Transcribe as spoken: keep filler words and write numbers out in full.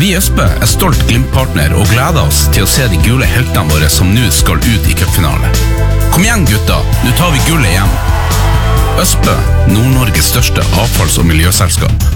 Vi i Østbø er stolt Glimt-partner og gleder oss til å se de gule heltene våre som nå skal ut i cupfinale. Kom igjen gutta, nå tar vi gullet hjem. Østbø, Nord-Norges største avfalls- og miljøselskap.